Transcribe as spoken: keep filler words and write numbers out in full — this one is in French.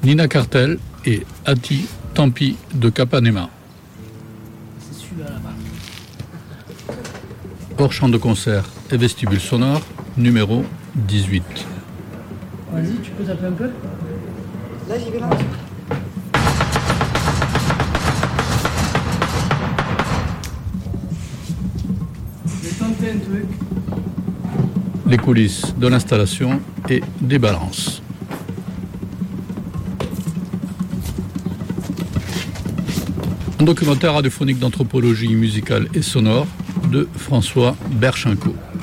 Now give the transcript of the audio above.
Nina Cartel et Ati Tampi de Capanema. C'est celui-là là-bas. Hors champ de concert et vestibule sonore, numéro dix-huit. Vas-y, tu peux taper un peu? Là, j'y vais là. Je vais tenter un truc. Les coulisses de l'installation et des balances. Un documentaire radiophonique d'anthropologie musicale et sonore de François Berchenko.